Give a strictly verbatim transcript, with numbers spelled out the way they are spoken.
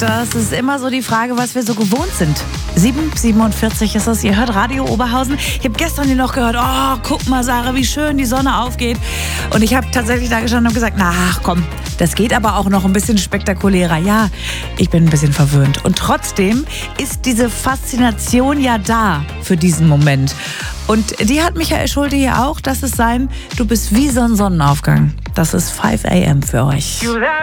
Das ist immer so die Frage, was wir so gewohnt sind. sieben Uhr siebenundvierzig ist es. Ihr hört Radio Oberhausen. Ich habe gestern hier noch gehört, oh, guck mal, Sarah, wie schön die Sonne aufgeht. Und ich habe tatsächlich da gestanden und gesagt, na, ach komm, das geht aber auch noch ein bisschen spektakulärer. Ja, ich bin ein bisschen verwöhnt. Und trotzdem ist diese Faszination ja da für diesen Moment. Und die hat Michael Schulte hier auch. Das ist sein, du bist wie so ein Sonnenaufgang. Das ist fünf a m für euch.